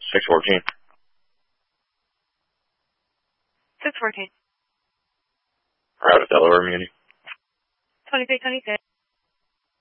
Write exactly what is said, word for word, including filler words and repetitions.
six fourteen. six fourteen. Route to Delaware, Muni. twenty-three twenty-six.